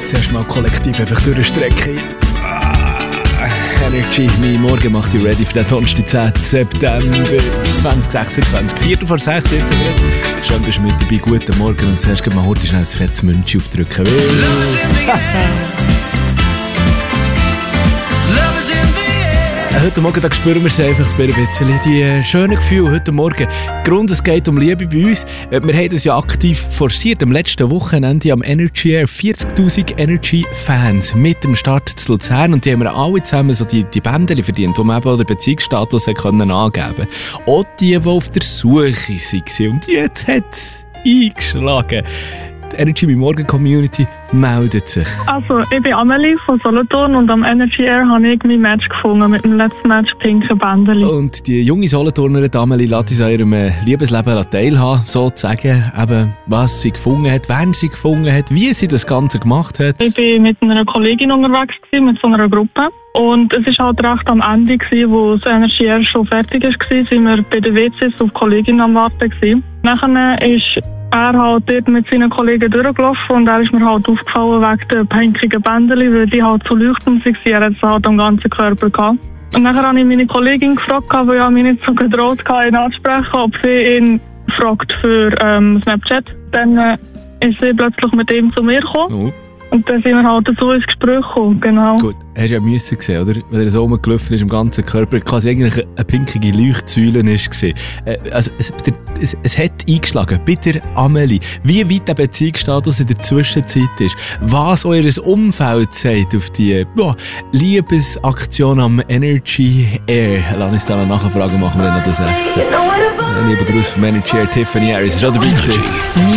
zuerst mal kollektiv einfach durchstrecken. Energy, mein Morgen macht dich ready für den Donnerstag, 10. September 2026. 5:45 sitzen wir. Schön, bist du mit dabei. Guten Morgen. Und zuerst mal heute schnell ein fettes München aufdrücken. Heute Morgen da spüren wir es einfach ein bisschen. Die schönen Gefühle heute Morgen. Grund, es geht um Liebe bei uns. Wir haben das ja aktiv forciert. Am letzten Wochenende am Energy Air 40'000 Energy-Fans mit dem Start zu Luzern. Und die haben wir alle zusammen so die Bändchen verdient, wo man eben den Beziehungsstatus angeben konnte. Auch die auf der Suche waren. Und jetzt hat es eingeschlagen. Die Energy bei Morgen Community meldet sich. Also, ich bin Amelie von Solothurn und am Energy Air habe ich mein Match gefunden mit dem letzten Match pinken Bändeli. Und die junge Solothurnerin Amelie lässt uns an ihrem Liebesleben teilhaben, sozusagen, eben, was sie gefunden hat, wen sie gefunden hat, wie sie das Ganze gemacht hat. Ich war mit einer Kollegin unterwegs, mit so einer Gruppe. Und es war halt recht am Ende, wo das Energy Air schon fertig war, sind wir bei den WCs auf die Kollegin am Warten gewesen. Nachher ist er halt dort mit seinen Kollegen durchgelaufen und er ist mir halt aufgefallen wegen der pinkigen Bändeli, weil die halt so leuchtend waren. Er hat es halt am ganzen Körper gehabt. Und nachher habe ich meine Kollegin gefragt, weil ich mich nicht so gedroht hatte, ihn anzusprechen, ob sie ihn fragt für Snapchat. Dann ist sie plötzlich mit ihm zu mir gekommen. Oh. Und dann sind wir halt so ins Gespräch gekommen, genau. Gut, hast du ja müssen sehen, oder? Weil er so rumgelaufen ist im ganzen Körper, quasi eigentlich eine pinkige Leuchtsäule war. Also, es hat eingeschlagen. Bitte, Amelie, wie weit der Beziehungsstatus in der Zwischenzeit ist, was euer Umfeld sagt auf die Liebesaktion am Energy Air. Lass uns da noch nachfragen, machen wir dann noch das Rechte. Lieber Gruß vom Energy Air, Tiffany Harris. Ist auch dabei gewesen.